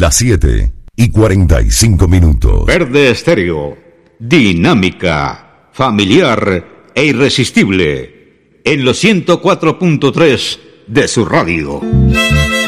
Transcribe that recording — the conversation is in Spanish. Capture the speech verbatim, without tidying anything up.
Las siete y cuarenta y cinco minutos. Verde Estéreo, dinámica, familiar e irresistible, en los ciento cuatro punto tres de su radio.